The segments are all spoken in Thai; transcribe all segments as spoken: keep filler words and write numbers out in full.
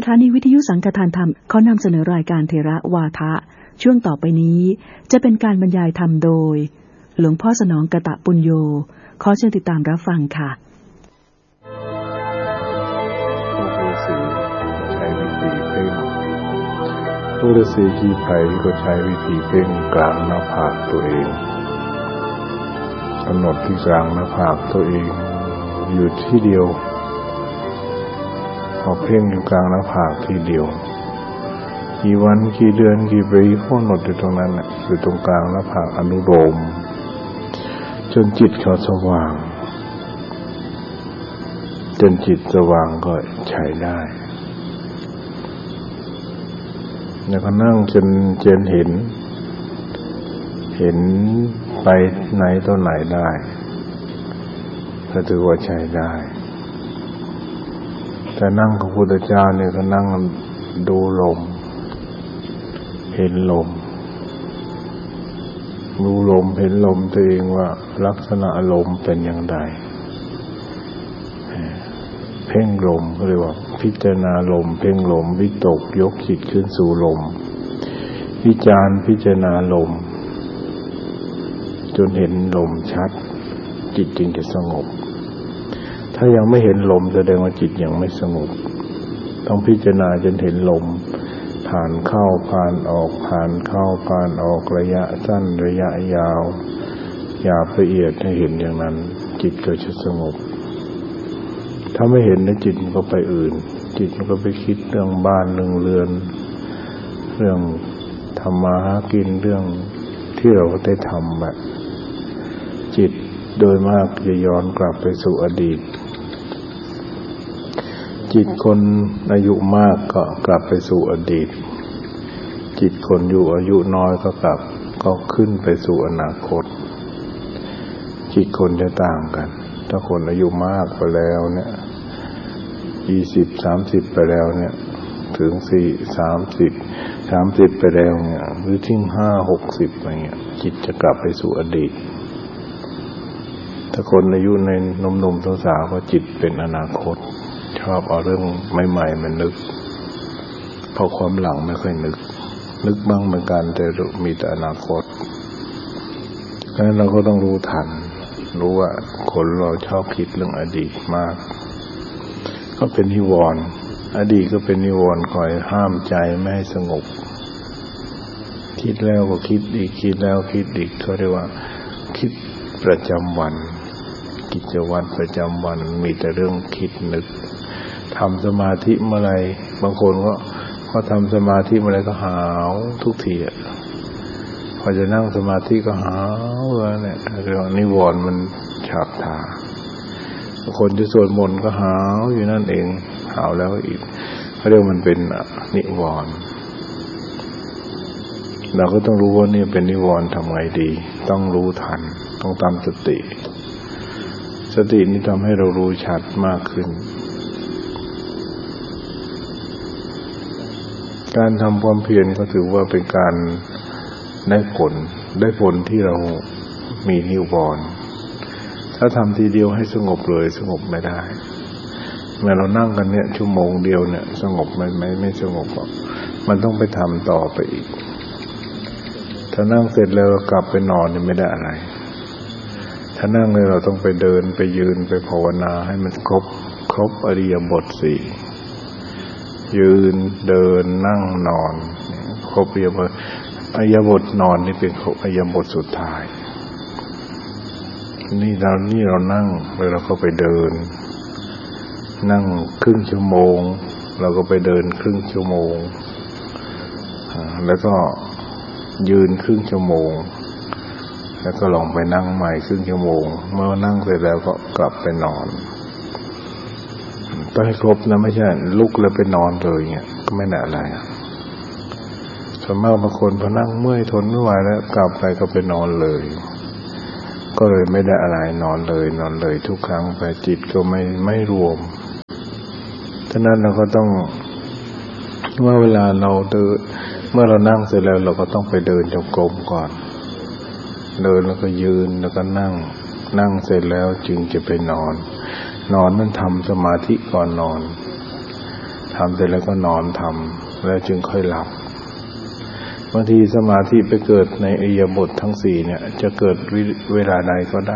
ถานีวิทยุสังฆทานธรรมขอนำเสนอรายการเทระวาทะช่วงต่อไปนี้จะเป็นการบรรยายธรรมโดยหลวงพ่อสนองกตปุญโญขอเชิญติดตามรับฟังค่ะผู้ฤาษีขี้ไผ่ก็ใช้วิธีเพ่งกลางหน้าผากตัวเองกำหนดที่กลางหน้าผากตัวเองอยู่ที่เดียวพอเพ่งอยู่กลางหน้าผากที่เดียวกี่วันกี่เดือนกี่ปีกำหนดอยู่ตรงนั้นน่ะอยู่ตรงกลางหน้าผากอนุโลมจนจิตเขาสว่างจนจิตสว่างก็ใช้ได้แล้วก็นั่งจนจนเห็นเห็นไปไหนต่อไหนได้ก็ถือว่าใช้ได้แต่นั่งกับพระพุทธเจ้าเนี่ยก็นั่งดูลมเห็นลมดูลมเห็นลมตัวเองว่าลักษณะลมเป็นอย่างไรเพ่งลมก็เรียกว่าพิจารณาลมเพ่งลมวิตกยกจิตขึ้นสู่ลมวิจารพิจารณาลมจนเห็นลมชัดจิตจึงจะสงบถ้ายังไม่เห็นลมแสดงว่าจิตยังไม่สงบต้องพิจารณาจนเห็นลมผ่านเข้าผ่านออกผ่านเข้าผ่านออกระยะสั้นระยะยาวหยาบละเอียดให้เห็นอย่างนั้นจิตก็จะสงบถ้าไม่เห็นนะจิตมันก็ไปอื่นจิตมันก็ไปคิดเรื่องบ้านเรื่องเรือนเรื่องทำมาหากินเรื่องที่เราได้ทำแบบจิตโดยมากจะย้อนกลับไปสู่อดีตจิตคนอายุมากก็กลับไปสู่อดีตจิตคนอยู่อายุน้อยก็กลับก็ขึ้นไปสู่อนาคตจิตคนจะต่างกันถ้าคนอายุมากไปแล้วเนี่ยยี่สิบ สามสิบไปแล้วเนี่ยถึงสี่ สามสิบ สามสิบไปแล้วเนี่ยหรือถึงห้า หกสิบอะไรเงี้ยจิตจะกลับไปสู่อดีตถ้าคนอายุในหนุ่มๆสาวๆก็จิตเป็นอนาคตชอบเอาเรื่องใหม่ๆมันนึกพอความหลังไม่ค่อยนึกนึกบ้างเหมือนกันแต่มีแต่อนาคตเพราะฉะนั้นเราก็ต้องรู้ทันรู้ว่าคนเราชอบคิดเรื่องอดีตมากก็เป็นนิวรณ์อดีตก็เป็นนิวรณ์คอยห้ามใจไม่ให้สงบคิดแล้วก็คิดอีกคิดแล้วคิดอีกเขาเรียกว่าคิดประจำวันกิจวัตรประจำวันมีแต่เรื่องคิดนึกทำสมาธิเมื่อไรบางคนก็พอทำสมาธิเมื่อไรก็หาวทุกทีอ่ะพอจะนั่งสมาธิก็หาวแล้วเนี่ยเรื่องนิวรณ์มันฉาบทาบางคนจะสวดมนต์ก็หาวอยู่นั่นเองหาวแล้วอีกเขาเรียกมันเป็นนิวรณ์เราก็ต้องรู้ว่านี่เป็นนิวรณ์ทำไงดีต้องรู้ทันต้องตามสติสตินี้ทำให้เรารู้ชัดมากขึ้นการทำความเพียรก็ถือว่าเป็นการได้ผลได้ผลที่เรามีนิวรณ์ถ้าทำทีเดียวให้สงบเลยสงบไม่ได้เมื่อเรานั่งกันเนี่ยชั่วโมงเดียวเนี่ยสงบไหมไม่ไม่สงบหรอกมันต้องไปทำต่อไปอีกถ้านั่งเสร็จแล้วกลับไปนอนเนี่ยไม่ได้อะไรถ้านั่งเลยเราต้องไปเดินไปยืนไปภาวนาให้มันครบครบอริยบทสี่ยืนเดินนั่งนอนครบอริยบทอริยบทนอนนี่เป็นอริยบทสุดท้ายนี่เรานี่เรานั่งแล้วเราก็ไปเดินนั่งครึ่งชั่วโมงเราก็ไปเดินครึ่งชั่วโมงแล้วก็ยืนครึ่งชั่วโมงแล้วก็ลองไปนั่งใหม่ครึ่งชั่วโมงเมื่อนั่งเสร็จแล้วก็กลับไปนอนต้องให้ครบนะไม่ใช่ลุกแล้วไปนอนเลยเงี้ยก็ไม่ได้อะไรส่วนมากบางคนพอนั่งเมื่อยทนไม่ไหวแล้วกลับไปก็ไปนอนเลยก็เลยไม่ได้อะไรนอนเลยนอนเลยทุกครั้งไปจิตก็ไม่ไม่รวมฉะนั้นเราก็ต้องเมื่อเวลาเราเดินเมื่อเรานั่งเสร็จแล้วเราก็ต้องไปเดินจงกรมก่อนเดินแล้วก็ยืนแล้วก็นั่งนั่งเสร็จแล้วจึงจะไปนอนนอนนั่นทำสมาธิก่อนนอน ททำเสร็จแล้วก็นอนทำแล้วจึงค่อยหลับบางทีสมาธิไปเกิดในอิริยาบถทั้งสี่เนี่ยจะเกิดเวลาใดก็ได้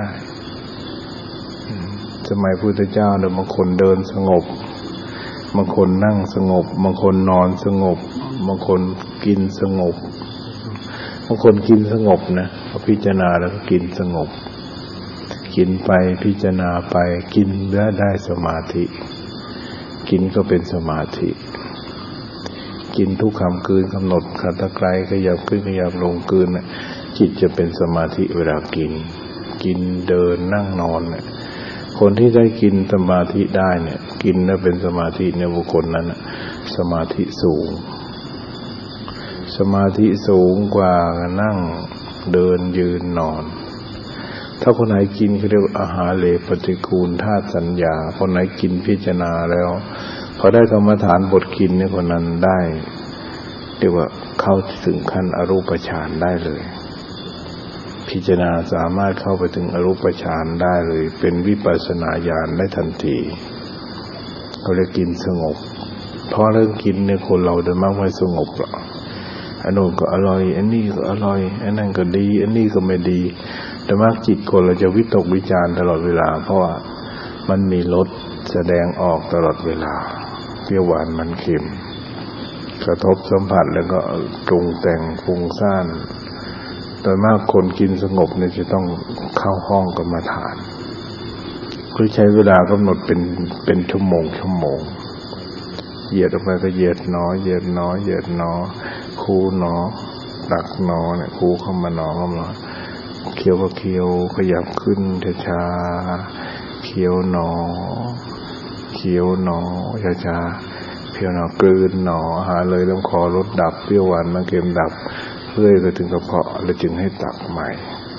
สมัยพุทธเจ้าเนี่ยบางคนเดินสงบบางคนนั่งสงบบางคนนอนสงบบางคนกินสงบบางคนกินสงบนะพอพิจารณาแล้วก็กินสงบกินไปพิจารณาไปกินแล้วได้สมาธิกินก็เป็นสมาธิกินทุกคำกลืนกำหนดขัดตะไคร้ขยับขึ้นขยับลงกลืนน่ะจิตจะเป็นสมาธิเวลากินกินเดินนั่งนอนเนี่ยคนที่ได้กินสมาธิได้เนี่ยกินแล้วเป็นสมาธิเนี่ยบุคคลนั้นสมาธิสูงสมาธิสูงกว่านั่งเดินยืนนอนถ้าคนไหนกินเขาเรียกอาหารเลปฏิกูลธาตุสัญญาคนไหนกินพิจารณาแล้วพอได้กรรมฐานบทกินเนี่ยคนนั้นได้เรียกว่าเข้าถึงขั้นอรูปฌานได้เลยพิจารณาสามารถเข้าไปถึงอรูปฌานได้เลยเป็นวิปัสสนาญาณได้ทันทีเขาเรียกกินสงบเพราะเรื่องกินเนี่ยคนเราโดยมากไม่สงบหรอกอันนู้นก็อร่อยอันนี้ก็อร่อยอันนั้นก็ดีอันนี้ก็ไม่ดีแต่มากจิตคนเราจะวิตกวิจารณ์ตลอดเวลาเพราะว่ามันมีรสแสดงออกตลอดเวลาเปรี้ยวหวานมันเค็มกระทบสัมผัสแล้วก็ปรุงแต่งปรุงซ่านโดยมากคนกินสงบเนี่ยจะต้องเข้าห้องกรรมฐานคือใช้เวลากำหนดเป็นเป็นชั่วโมงชั่วโมงเหยียดออกไปก็เหยียดหนอเหยียดหนอเหยียดหนอคูหนอตักหนอเนี่ยคูเข้ามาหนอเข้ามาเคี้ยวก็เคี้ยวขยับขึ้นช้าๆเคี้ยวหนอเคี้ยวหนอช้าๆเพียวหนอกลืนหนอหาเลยลำคอลดดับเปรี้ยวหวานมันเค็มดับเพื่อไปถึงกระเพาะแล้วจึงให้ตักใหม่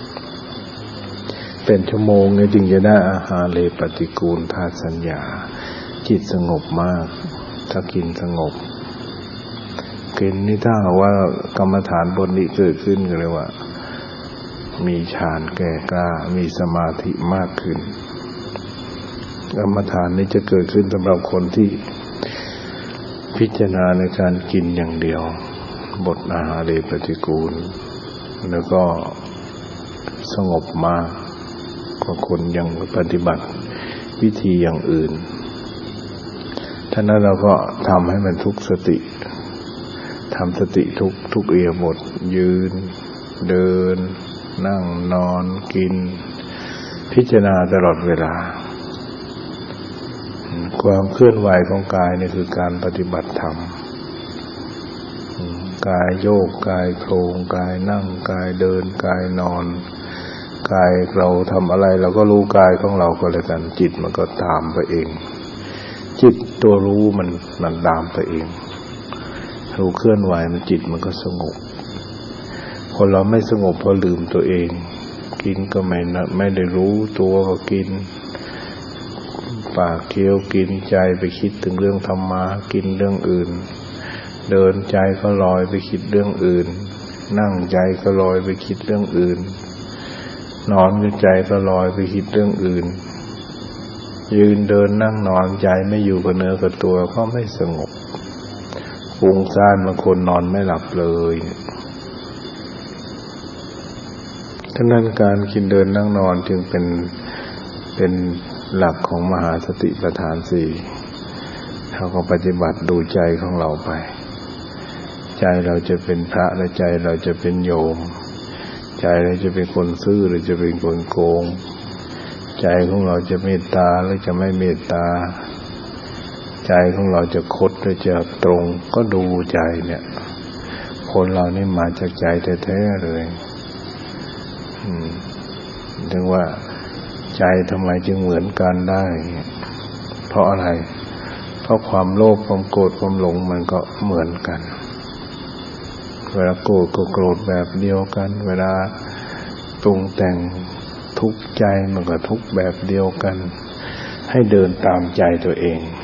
เป็นชั่วโมงเนี่ยจึงจะได้อาหารเลปฏิกูลธาตุสัญญาจิตสงบมากถ้ากินสงบกินนี่ถ้าว่ากรรมฐานบทนี้เกิดขึ้นก็เลยว่ามีฌานแก่กล้ามีสมาธิมากขึ้นกรรมฐานนี้จะเกิดขึ้นสำหรับคนที่พิจารณาในการกินอย่างเดียวบทอาหารเลปฏิกูลแล้วก็สงบมากกว่าคนยังปฏิบัติวิธีอย่างอื่นท่านั้นเราก็ทำให้มันทุกสติทำสติทุกทุกอิริยาบถยืนเดินนั่งนอนกินพิจารณาตลอดเวลาความเคลื่อนไหวของกายนี่คือการปฏิบัติธรรมกายโยกกายโครงกายนั่งกายเดินกายนอนกายเราทำอะไรเราก็รู้กายของเราก็แล้วกันจิตมันก็ตามไปเองจิตตัวรู้มันมันตามไปเองรู้เคลื่อนไหวมันจิตมันก็สงบคนเราไม่สงบเพราะลืมตัวเองกินก็ไม่นะไม่ได้รู้ตัวก็กินปากเคี้ยวกินใจไปคิดถึงเรื่องธรรมะกินเรื่องอื่นเดินใจก็ลอยไปคิดเรื่องอื่นนั่งใจก็ลอยไปคิดเรื่องอื่นนอนใจก็ลอยไปคิดเรื่องอื่นยืนเดินนั่งนอนใจไม่อยู่กับเนื้อกับตัวก็ไม่สงบฟุ้งซ่านบางคนนอนไม่หลับเลยฉะนั้นการกินเดินนั่งนอนจึงเป็นเป็นหลักของมหาสติปัฏฐานสี่เราก็ปฏิบัติดูใจของเราไปใจเราจะเป็นพระและใจเราจะเป็นโยมใจเราจะเป็นคนซื่อหรือจะเป็นคนโกงใจของเราจะเมตตาหรือจะไม่เมตตาใจของเราจะคดหรือจะตรงก็ดูใจเนี่ยคนเรานี่มาจากใจแท้ๆเลยอืมถึงว่าใจทำไมจึงเหมือนกันได้เพราะอะไรเพราะความโลภความโกรธความหลงมันก็เหมือนกันเวลาโกรธก็โกรธแบบเดียวกันเวลาปรุงแต่งทุกข์ใจมันก็ทุกข์แบบเดียวกันให้เดินตามใจตัวเอง